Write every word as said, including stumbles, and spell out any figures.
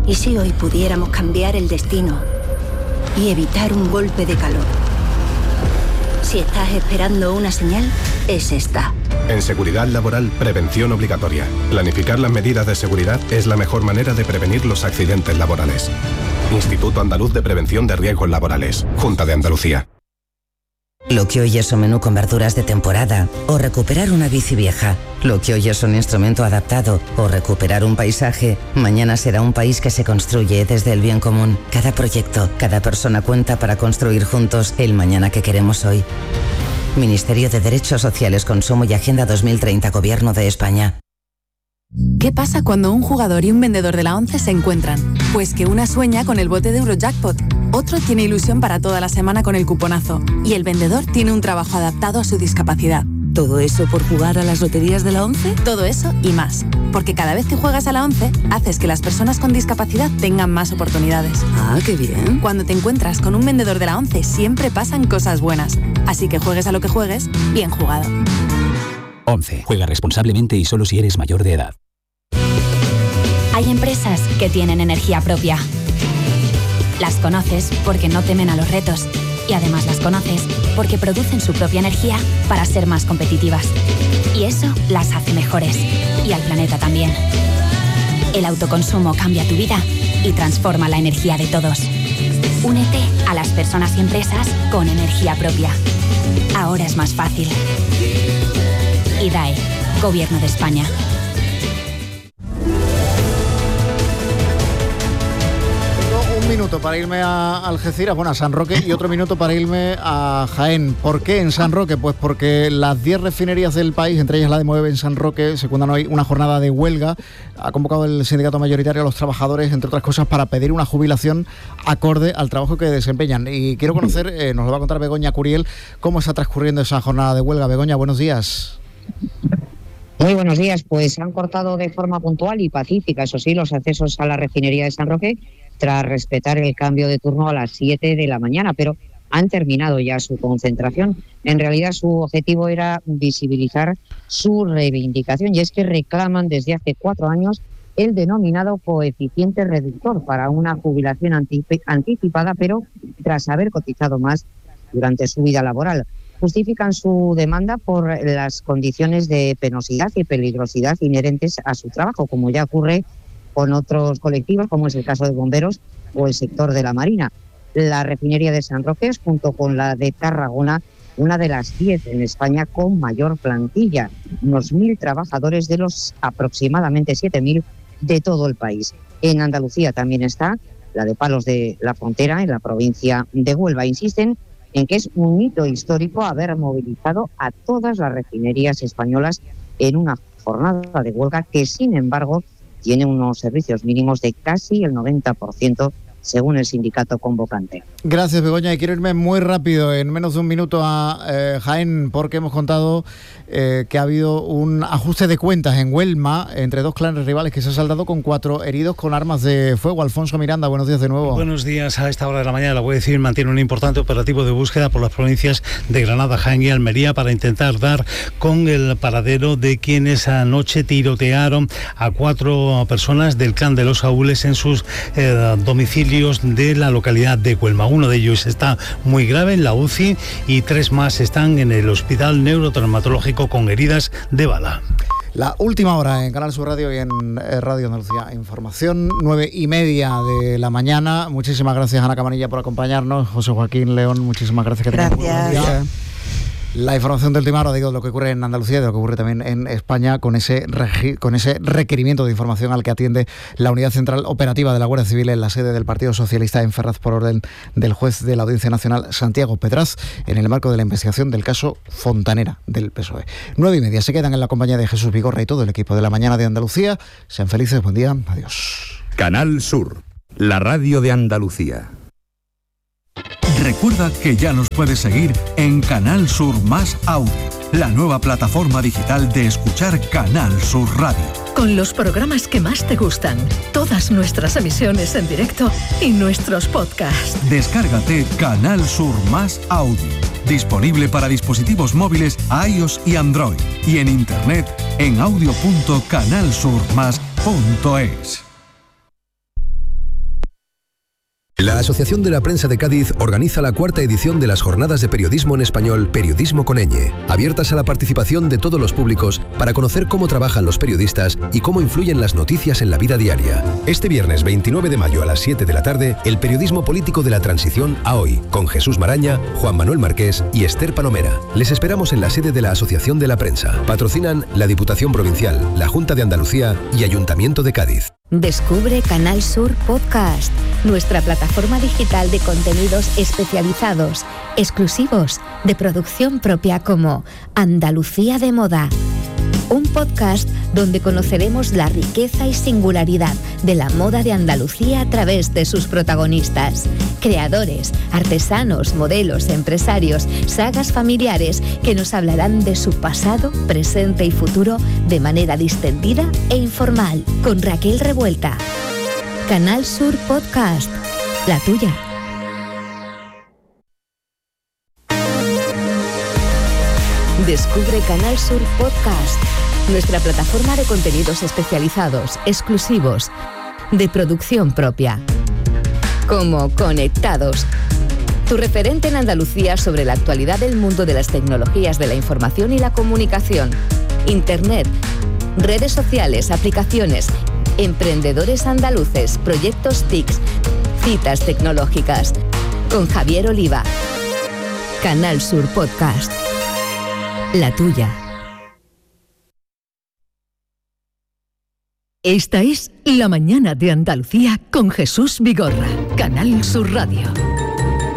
¿Y si hoy pudiéramos cambiar el destino y evitar un golpe de calor? Si estás esperando una señal, es esta. En seguridad laboral, prevención obligatoria. Planificar las medidas de seguridad es la mejor manera de prevenir los accidentes laborales. Instituto Andaluz de Prevención de Riesgos Laborales. Junta de Andalucía. Lo que hoy es un menú con verduras de temporada o recuperar una bici vieja. Lo que hoy es un instrumento adaptado o recuperar un paisaje, mañana será un país que se construye desde el bien común. Cada proyecto, cada persona cuenta para construir juntos el mañana que queremos hoy. Ministerio de Derechos Sociales, Consumo y Agenda dos mil treinta, Gobierno de España. ¿Qué pasa cuando un jugador y un vendedor de la ONCE se encuentran? Pues que una sueña con el bote de Eurojackpot, otro tiene ilusión para toda la semana con el cuponazo y el vendedor tiene un trabajo adaptado a su discapacidad. ¿Todo eso por jugar a las loterías de la ONCE? Todo eso y más, porque cada vez que juegas a la ONCE haces que las personas con discapacidad tengan más oportunidades. Ah, qué bien. Cuando te encuentras con un vendedor de la ONCE siempre pasan cosas buenas, así que juegues a lo que juegues, bien jugado. ONCE. Juega responsablemente y solo si eres mayor de edad. Hay empresas que tienen energía propia. Las conoces porque no temen a los retos y además las conoces porque producen su propia energía para ser más competitivas. Y eso las hace mejores y al planeta también. El autoconsumo cambia tu vida y transforma la energía de todos. Únete a las personas y empresas con energía propia. Ahora es más fácil. I D A E, Gobierno de España. Un minuto para irme a Algeciras, bueno, a San Roque, y otro minuto para irme a Jaén. ¿Por qué en San Roque? Pues porque las diez refinerías del país, entre ellas la de Moeve en San Roque, secundan hoy una jornada de huelga. Ha convocado el sindicato mayoritario a los trabajadores, entre otras cosas, para pedir una jubilación acorde al trabajo que desempeñan. Y quiero conocer, eh, nos lo va a contar Begoña Curiel, cómo está transcurriendo esa jornada de huelga. Begoña, buenos días. Muy buenos días. Pues han cortado de forma puntual y pacífica, eso sí, los accesos a la refinería de San Roque tras respetar el cambio de turno a las siete de la mañana, pero han terminado ya su concentración. En realidad su objetivo era visibilizar su reivindicación, y es que reclaman desde hace cuatro años el denominado coeficiente reductor para una jubilación antip- anticipada, pero tras haber cotizado más durante su vida laboral. Justifican su demanda por las condiciones de penosidad y peligrosidad inherentes a su trabajo, como ya ocurre con otros colectivos, como es el caso de bomberos o el sector de la Marina. La refinería de San Roque es, junto con la de Tarragona, una de las diez en España con mayor plantilla, unos mil trabajadores de los aproximadamente siete mil de todo el país. En Andalucía también está la de Palos de la Frontera, en la provincia de Huelva. Insisten en que es un hito histórico haber movilizado a todas las refinerías españolas en una jornada de huelga que, sin embargo, tiene unos servicios mínimos de casi el noventa por ciento, según el sindicato convocante. Gracias, Begoña. Y quiero irme muy rápido, en menos de un minuto, a eh, Jaén, porque hemos contado eh, que ha habido un ajuste de cuentas en Huelma entre dos clanes rivales que se ha saldado con cuatro heridos con armas de fuego. Alfonso Miranda, buenos días de nuevo. Buenos días. A esta hora de la mañana, la Guardia Civil mantiene un importante operativo de búsqueda por las provincias de Granada, Jaén y Almería para intentar dar con el paradero de quienes anoche tirotearon a cuatro personas del clan de los Saúles en sus eh, domicilios de la localidad de Huelma. Uno de ellos está muy grave en la U C I y tres más están en el hospital neurotraumatológico con heridas de bala. La última hora en Canal Sur Radio y en Radio Andalucía Información, nueve y media de la mañana. Muchísimas gracias, Ana Camarilla, por acompañarnos. José Joaquín León, muchísimas gracias. Que gracias. Tengan la información del última hora, digo, de lo que ocurre en Andalucía y de lo que ocurre también en España con ese, regi- con ese requerimiento de información al que atiende la Unidad Central Operativa de la Guardia Civil en la sede del Partido Socialista en Ferraz, por orden del juez de la Audiencia Nacional, Santiago Pedraz, en el marco de la investigación del caso Fontanera del P S O E. Nueve y media, se quedan en la compañía de Jesús Vigorra y todo el equipo de La Mañana de Andalucía. Sean felices, buen día, adiós. Canal Sur, la radio de Andalucía. Recuerda que ya nos puedes seguir en Canal Sur Más Audio, la nueva plataforma digital de escuchar Canal Sur Radio. Con los programas que más te gustan, todas nuestras emisiones en directo y nuestros podcasts. Descárgate Canal Sur Más Audio, disponible para dispositivos móviles iOS y Android, y en internet en audio punto canal sur más punto es. La Asociación de la Prensa de Cádiz organiza la cuarta edición de las Jornadas de Periodismo en Español Periodismo con ñ, abiertas a la participación de todos los públicos para conocer cómo trabajan los periodistas y cómo influyen las noticias en la vida diaria. Este viernes veintinueve de mayo a las siete de la tarde, el periodismo político de la transición a hoy, con Jesús Maraña, Juan Manuel Marqués y Esther Palomera. Les esperamos en la sede de la Asociación de la Prensa. Patrocinan la Diputación Provincial, la Junta de Andalucía y Ayuntamiento de Cádiz. Descubre Canal Sur Podcast, nuestra plataforma digital de contenidos especializados, exclusivos, de producción propia como Andalucía de Moda. Un podcast donde conoceremos la riqueza y singularidad de la moda de Andalucía a través de sus protagonistas. Creadores, artesanos, modelos, empresarios, sagas familiares que nos hablarán de su pasado, presente y futuro de manera distendida e informal. Con Raquel Revuelta. Canal Sur Podcast, la tuya. Descubre Canal Sur Podcast, nuestra plataforma de contenidos especializados, exclusivos, de producción propia. Como Conectados, tu referente en Andalucía sobre la actualidad del mundo de las tecnologías de la información y la comunicación, Internet, redes sociales, aplicaciones, emprendedores andaluces, proyectos T I C, citas tecnológicas. Con Javier Oliva. Canal Sur Podcast. La tuya. Esta es La Mañana de Andalucía con Jesús Vigorra, Canal Sur Radio.